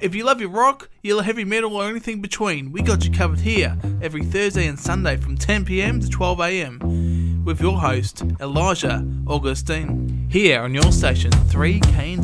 If you love your rock, you love heavy metal or anything between, we got you covered here every Thursday and Sunday from 10 PM to 12 AM with your host, Elijah Augustine, here on your station 3K.